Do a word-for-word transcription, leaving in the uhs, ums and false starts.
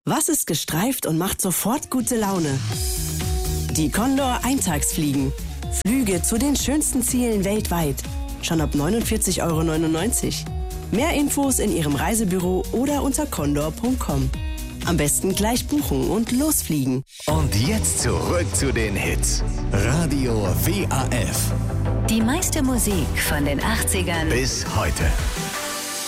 Was ist gestreift und macht sofort gute Laune? Die Condor Eintagsfliegen. Flüge zu den schönsten Zielen weltweit. Schon ab neunundvierzig Euro neunundneunzig. Mehr Infos in Ihrem Reisebüro oder unter condor punkt com. Am besten gleich buchen und losfliegen. Und jetzt zurück zu den Hits. Radio W A F. Die meiste Musik von den achtzigern bis heute.